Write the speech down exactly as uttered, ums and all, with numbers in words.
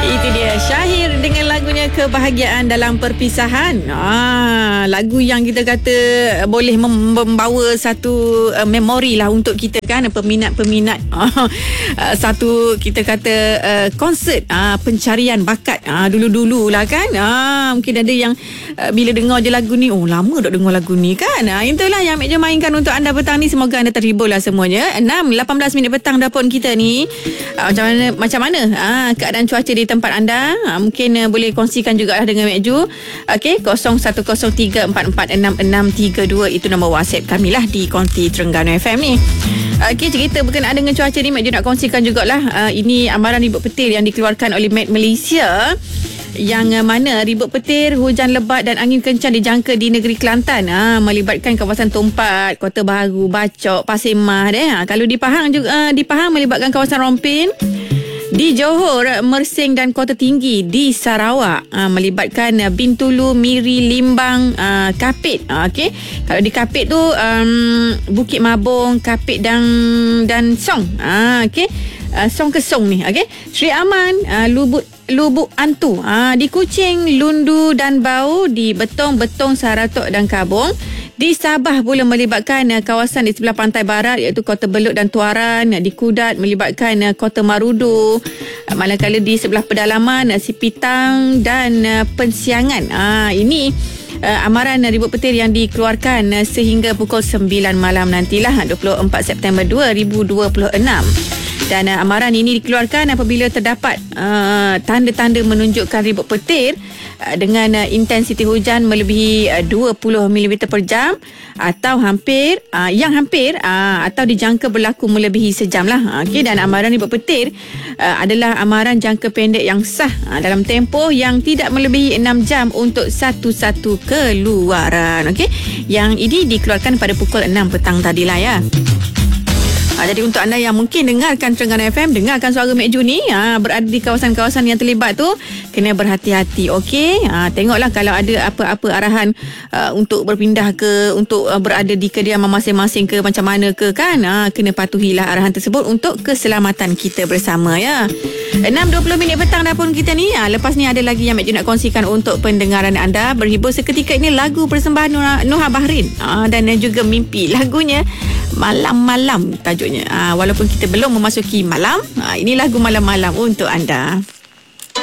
Itu dia Syahir dengan lagunya Kebahagiaan Dalam Perpisahan. Ah, lagu yang kita kata boleh mem- membawa satu uh, memori lah untuk kita kan, peminat-peminat. Ah, uh, satu kita kata uh, konsert uh, pencarian bakat uh, dulu-dulu lah kan. Ah, mungkin ada yang uh, bila dengar je lagu ni, oh lama dah dengar lagu ni kan. Ah, itulah yang Mek Jo mainkan untuk anda petang ni. Semoga anda terhibur lah semuanya. enam lapan belas minit petang dah pun kita ni. Uh, macam mana macam mana ah, keadaan cuaca di tempat anda, ha, mungkin uh, boleh kongsikan jugalah dengan Mek Ju. Okey, kosong satu kosong tiga empat empat enam enam tiga dua itu nombor WhatsApp kami lah di Konti Terengganu F M ni. Okey, cerita berkenaan dengan cuaca ni Mek Ju nak kongsikan jugalah. Uh, ini amaran ribut petir yang dikeluarkan oleh Met Malaysia, yang uh, mana ribut petir, hujan lebat dan angin kencang dijangka di negeri Kelantan, ha, melibatkan kawasan Tumpat, Kota Baru, Bacok, Pasir Mas deh. Ha, kalau di Pahang juga uh, di Pahang melibatkan kawasan Rompin, di Johor, Mersing dan Kota Tinggi di Sarawak, uh, melibatkan uh, Bintulu, Miri, Limbang, uh, Kapit. Uh, Okey, kalau di Kapit tu um, Bukit Mabung, Kapit dan dan Song. Uh, Okey, uh, Song ke Song ni. Okey, Sri Aman, uh, Lubuk Lubuk Antu, uh, di Kuching, Lundu dan Bau, di Betong, Betong, Saratok dan Kabung. Di Sabah pula melibatkan uh, kawasan di sebelah pantai barat iaitu Kota Belud dan Tuaran. Uh, di Kudat melibatkan uh, Kota Marudu. Uh, manakala di sebelah pedalaman uh, Sipitang dan uh, Pensiangan. Uh, ini uh, amaran uh, ribut petir yang dikeluarkan uh, sehingga pukul sembilan malam nantilah, dua puluh empat September dua ribu dua puluh enam. Dan uh, amaran ini dikeluarkan apabila terdapat uh, tanda-tanda menunjukkan ribut petir uh, dengan uh, intensiti hujan melebihi uh, dua puluh milimeter per jam atau hampir uh, yang hampir uh, atau dijangka berlaku melebihi sejam lah. Okey, dan amaran ribut petir uh, adalah amaran jangka pendek yang sah uh, dalam tempoh yang tidak melebihi enam jam untuk satu-satu keluaran. Okey, yang ini dikeluarkan pada pukul enam petang tadilah ya. Ha, jadi untuk anda yang mungkin dengarkan Terengganu F M, dengarkan suara Mek Ju ni, ha, berada di kawasan-kawasan yang terlibat tu, kena berhati-hati. Okey, ha, tengoklah kalau ada apa-apa arahan uh, untuk berpindah ke, untuk uh, berada di kediaman masing-masing ke, macam mana ke kan, ha, kena patuhilah arahan tersebut untuk keselamatan kita bersama ya. enam dua puluh minit petang dah pun kita ni. Ha, lepas ni ada lagi yang Mek Ju nak kongsikan untuk pendengaran anda. Berhibur seketika ini lagu persembahan Nuha, Nuha Bahrin, ha, dan juga Mimpi. Lagunya Malam-Malam tajuknya. Ha, walaupun kita belum memasuki malam, ha, ini lagu malam-malam untuk anda.